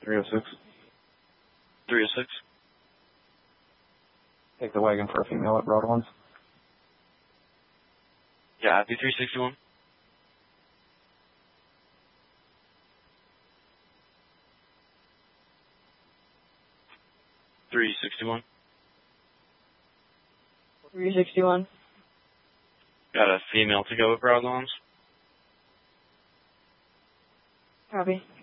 306. 306. Take the wagon for a female at Broadlands. Yeah, happy 361. $361. 361. Got a female to go with Broadlands. Copy.